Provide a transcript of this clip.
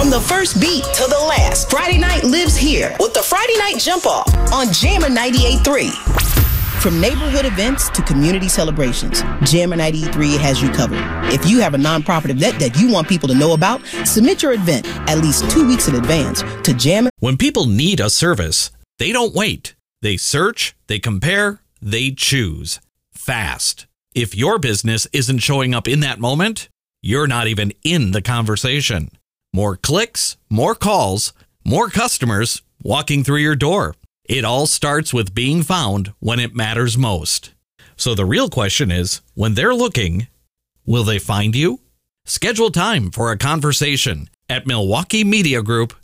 From the first beat to the last, Friday night lives here with the Friday Night Jump Off on Jammer 98.3. From neighborhood events to community celebrations, Jammer 98.3 has you covered. If you have a nonprofit event that you want people to know about, submit your event at least 2 weeks in advance to Jammer. When people need a service, they don't wait. They search, they compare, they choose. Fast. If your business isn't showing up in that moment, you're not even in the conversation. More clicks, more calls, more customers walking through your door. It all starts with being found when it matters most. So the real question is, when they're looking, will they find you? Schedule time for a conversation at MilwaukeeMediaGroup.com.